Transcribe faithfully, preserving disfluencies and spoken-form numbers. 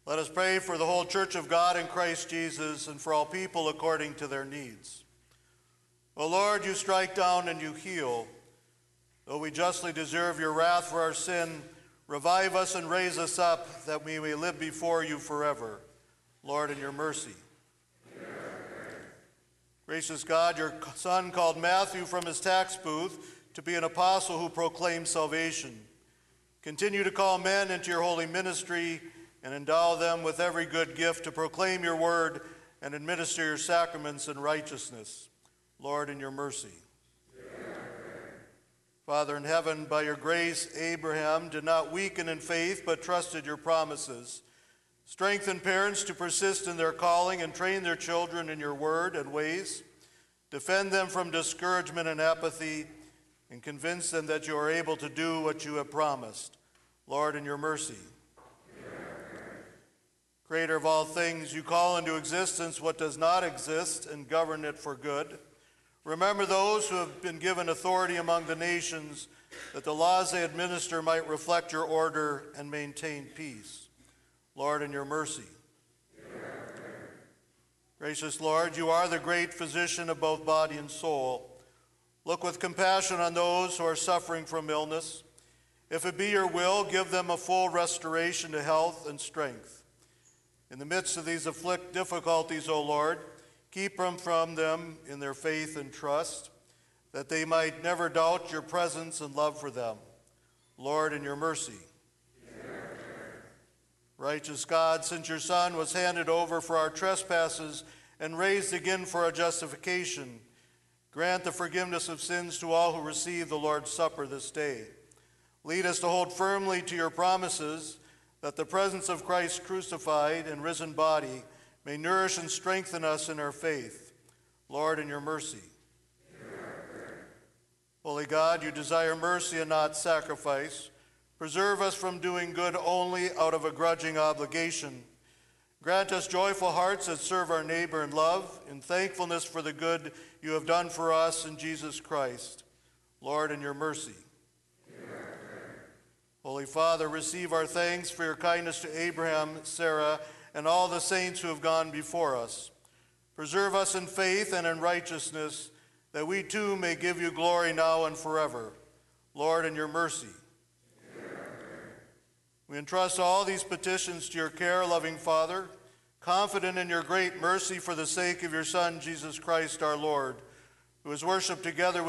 Let us pray for the whole Church of God in Christ Jesus and for all people according to their needs. O Lord, you strike down and you heal. Though we justly deserve your wrath for our sin, revive us and raise us up that we may live before you forever. Lord, in your mercy. Gracious God, your Son called Matthew from his tax booth to be an apostle who proclaims salvation. Continue to call men into your holy ministry and endow them with every good gift to proclaim your word and administer your sacraments in righteousness. Lord, in your mercy. Father in heaven, by your grace, Abraham did not weaken in faith, but trusted your promises. Strengthen parents to persist in their calling and train their children in your word and ways. Defend them from discouragement and apathy, and convince them that you are able to do what you have promised. Lord, in your mercy. Creator of all things, you call into existence what does not exist and govern it for good. Remember those who have been given authority among the nations, that the laws they administer might reflect your order and maintain peace. Lord, in your mercy. Gracious Lord, you are the great physician of both body and soul. Look with compassion on those who are suffering from illness. If it be your will, give them a full restoration to health and strength. In the midst of these afflict difficulties, O Lord, keep them from them in their faith and trust, that they might never doubt your presence and love for them. Lord, in your mercy. Amen. Righteous God, since your Son was handed over for our trespasses and raised again for our justification, grant the forgiveness of sins to all who receive the Lord's Supper this day. Lead us to hold firmly to your promises, that the presence of Christ crucified and risen body may nourish and strengthen us in our faith. Lord, in your mercy. Amen. Holy God, you desire mercy and not sacrifice. Preserve us from doing good only out of a grudging obligation. Grant us joyful hearts that serve our neighbor in love, in thankfulness for the good you have done for us in Jesus Christ. Lord, in your mercy. Amen. Holy Father, receive our thanks for your kindness to Abraham, Sarah, and all the saints who have gone before us. Preserve us in faith and in righteousness, that we too may give you glory now and forever. Lord, in your mercy. Amen. We entrust all these petitions to your care, loving Father, confident in your great mercy for the sake of your Son, Jesus Christ our Lord, who is worshipped together with